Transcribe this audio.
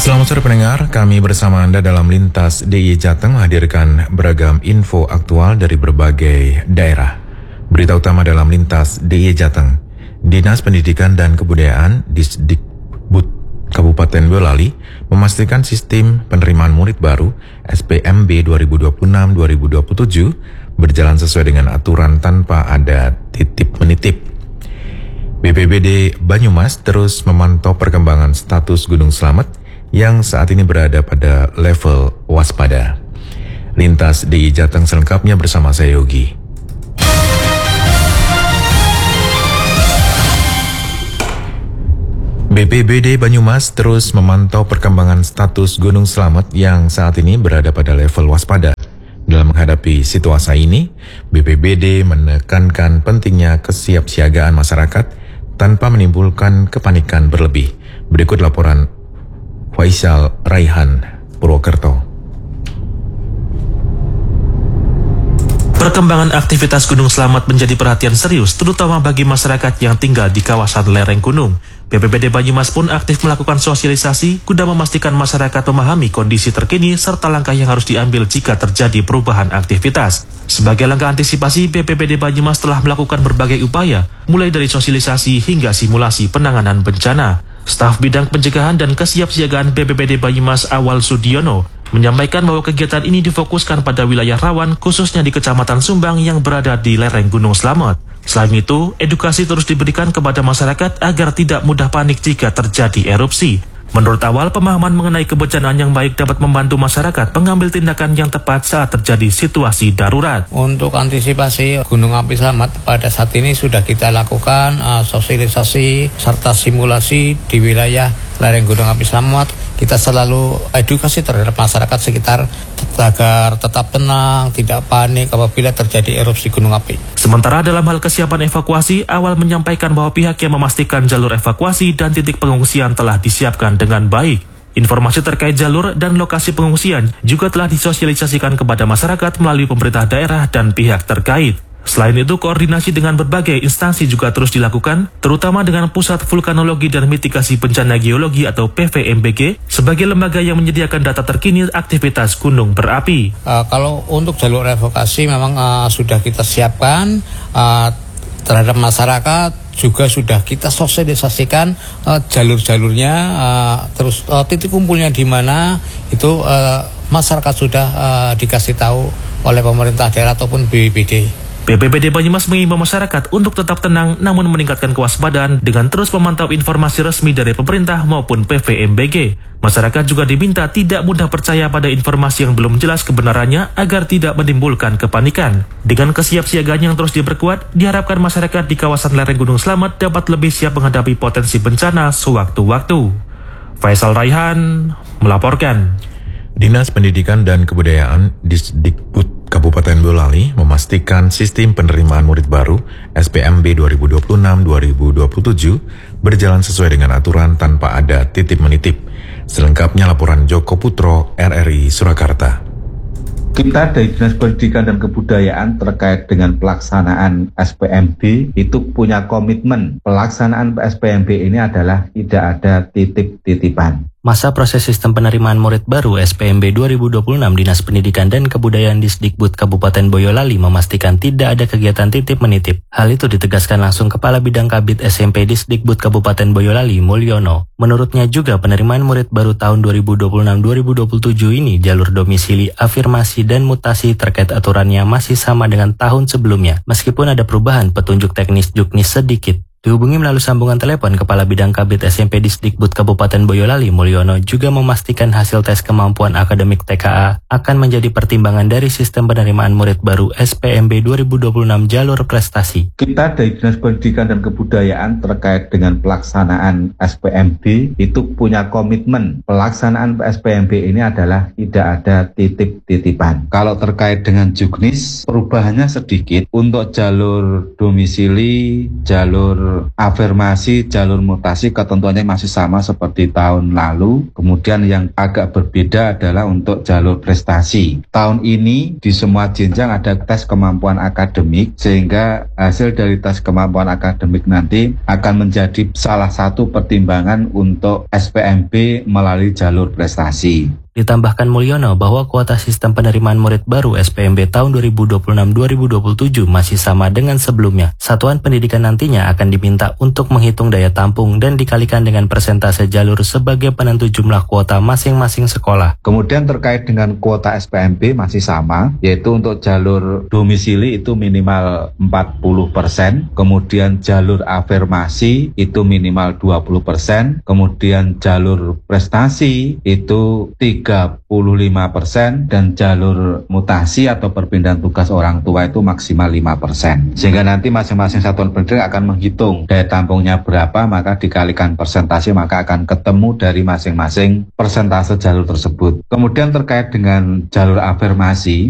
Selamat sore pendengar, kami bersama Anda dalam Lintas DIY Jateng menghadirkan beragam info aktual dari berbagai daerah. Berita utama dalam Lintas DIY Jateng. Dinas Pendidikan dan Kebudayaan Disdikbud Kabupaten Boyolali memastikan sistem penerimaan murid baru SPMB 2026-2027 berjalan sesuai dengan aturan tanpa ada titip-menitip. BPBD Banyumas terus memantau perkembangan status Gunung Slamet yang saat ini berada pada level waspada. Lintas DIY Jateng selengkapnya bersama saya Yogi. BPBD Banyumas terus memantau perkembangan status Gunung Slamet yang saat ini berada pada level waspada. Dalam menghadapi situasi ini, BPBD menekankan pentingnya kesiapsiagaan masyarakat tanpa menimbulkan kepanikan berlebih. Berikut laporan Faisal Raihan, Purwokerto. Perkembangan aktivitas Gunung Slamet menjadi perhatian serius, terutama bagi masyarakat yang tinggal di kawasan lereng gunung. BPBD Banyumas pun aktif melakukan sosialisasi guna memastikan masyarakat memahami kondisi terkini serta langkah yang harus diambil jika terjadi perubahan aktivitas. Sebagai langkah antisipasi, BPBD Banyumas telah melakukan berbagai upaya, mulai dari sosialisasi hingga simulasi penanganan bencana. Staf Bidang Pencegahan dan Kesiapsiagaan BPBD Banyumas Awal Sudiono menyampaikan bahwa kegiatan ini difokuskan pada wilayah rawan, khususnya di Kecamatan Sumbang yang berada di lereng Gunung Slamet. Selain itu, edukasi terus diberikan kepada masyarakat agar tidak mudah panik jika terjadi erupsi. Menurut Awal, pemahaman mengenai kebencanaan yang baik dapat membantu masyarakat mengambil tindakan yang tepat saat terjadi situasi darurat. Untuk antisipasi Gunung Api Slamet pada saat ini sudah kita lakukan sosialisasi serta simulasi di wilayah lereng Gunung Api Slamet. Kita selalu edukasi terhadap masyarakat sekitar agar tetap tenang, tidak panik apabila terjadi erupsi gunung api. Sementara dalam hal kesiapan evakuasi, Awal menyampaikan bahwa pihak yang memastikan jalur evakuasi dan titik pengungsian telah disiapkan dengan baik. Informasi terkait jalur dan lokasi pengungsian juga telah disosialisasikan kepada masyarakat melalui pemerintah daerah dan pihak terkait. Selain itu, koordinasi dengan berbagai instansi juga terus dilakukan, terutama dengan Pusat Vulkanologi dan Mitigasi Bencana Geologi atau PVMBG sebagai lembaga yang menyediakan data terkini aktivitas gunung berapi. Kalau untuk jalur evakuasi memang sudah kita siapkan terhadap masyarakat, juga sudah kita sosialisasikan jalur-jalurnya, terus titik kumpulnya di mana itu masyarakat sudah dikasih tahu oleh pemerintah daerah ataupun BPBD. BPBD Banyumas mengimbau masyarakat untuk tetap tenang namun meningkatkan kewaspadaan dengan terus memantau informasi resmi dari pemerintah maupun PVMBG. Masyarakat juga diminta tidak mudah percaya pada informasi yang belum jelas kebenarannya agar tidak menimbulkan kepanikan. Dengan kesiapsiagaan yang terus diperkuat, diharapkan masyarakat di kawasan lereng Gunung Slamet dapat lebih siap menghadapi potensi bencana sewaktu-waktu. Faisal Raihan melaporkan. Dinas Pendidikan dan Kebudayaan Disdikbud Kabupaten Boyolali memastikan sistem penerimaan murid baru SPMB 2026-2027 berjalan sesuai dengan aturan tanpa ada titip-menitip. Selengkapnya laporan Joko Putro, RRI Surakarta. Kita dari Dinas Pendidikan dan Kebudayaan terkait dengan pelaksanaan SPMB itu punya komitmen. Pelaksanaan SPMB ini adalah tidak ada titip-titipan. Masa proses sistem penerimaan murid baru SPMB 2026 Dinas Pendidikan dan Kebudayaan Disdikbud Kabupaten Boyolali memastikan tidak ada kegiatan titip-menitip. Hal itu ditegaskan langsung Kepala Bidang Kabid SMP Disdikbud Kabupaten Boyolali, Mulyono. Menurutnya juga penerimaan murid baru tahun 2026-2027 ini jalur domisili, afirmasi, dan mutasi terkait aturannya masih sama dengan tahun sebelumnya, meskipun ada perubahan petunjuk teknis juknis sedikit. Dihubungi melalui sambungan telepon, Kepala Bidang Kabid SMP Disdikbud Kabupaten Boyolali, Mulyono, juga memastikan hasil tes kemampuan akademik TKA akan menjadi pertimbangan dari sistem penerimaan murid baru SPMB 2026 jalur prestasi. Kita dari Dinas Pendidikan dan Kebudayaan terkait dengan pelaksanaan SPMB itu punya komitmen. Pelaksanaan SPMB ini adalah tidak ada titip-titipan. Kalau terkait dengan juknis, perubahannya sedikit untuk jalur domisili, jalur jalur afirmasi, jalur mutasi ketentuannya masih sama seperti tahun lalu. Kemudian yang agak berbeda adalah untuk jalur prestasi. Tahun ini di semua jenjang ada tes kemampuan akademik, sehingga hasil dari tes kemampuan akademik nanti akan menjadi salah satu pertimbangan untuk SPMB melalui jalur prestasi. Ditambahkan Mulyono bahwa kuota sistem penerimaan murid baru SPMB tahun 2026-2027 masih sama dengan sebelumnya. Satuan pendidikan nantinya akan diminta untuk menghitung daya tampung dan dikalikan dengan persentase jalur sebagai penentu jumlah kuota masing-masing sekolah. Kemudian terkait dengan kuota SPMB masih sama, yaitu untuk jalur domisili itu minimal 40%, kemudian jalur afirmasi itu minimal 20%, kemudian jalur prestasi itu 35%, dan jalur mutasi atau perpindahan tugas orang tua itu maksimal 5%. Sehingga nanti masing-masing satuan pendidikan akan menghitung daya tampungnya berapa, maka dikalikan persentase, maka akan ketemu dari masing-masing persentase jalur tersebut. Kemudian terkait dengan jalur afirmasi,